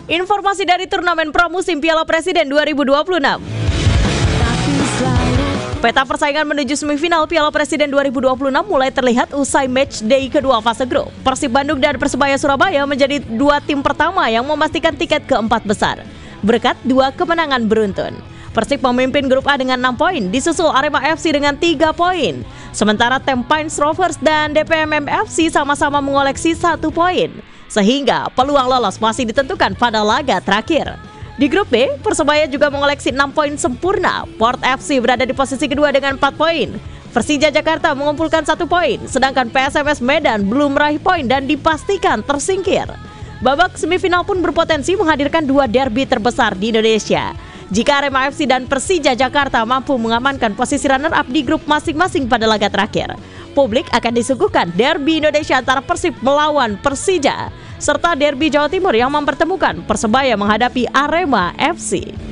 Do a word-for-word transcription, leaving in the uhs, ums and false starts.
Informasi dari turnamen pramusim Piala Presiden dua ribu dua puluh enam. Peta persaingan menuju semifinal Piala Presiden dua ribu dua puluh enam mulai terlihat usai match day kedua fase grup. Persib Bandung dan Persebaya Surabaya menjadi dua tim pertama yang memastikan tiket keempat besar berkat dua kemenangan beruntun. Persib memimpin grup A dengan enam poin, disusul Arema F C dengan tiga poin. Sementara Tampines Rovers dan D P M M F C sama-sama mengoleksi satu poin. Sehingga peluang lolos masih ditentukan pada laga terakhir. Di grup B, Persebaya juga mengoleksi enam poin sempurna. Port F C berada di posisi kedua dengan empat poin. Persija Jakarta mengumpulkan satu poin, sedangkan P S M S Medan belum meraih poin dan dipastikan tersingkir. Babak semifinal pun berpotensi menghadirkan dua derby terbesar di Indonesia. Jika Arema F C dan Persija Jakarta mampu mengamankan posisi runner-up di grup masing-masing pada laga terakhir, publik akan disuguhkan derby Indonesia antara Persib melawan Persija, serta derby Jawa Timur yang mempertemukan Persebaya menghadapi Arema F C.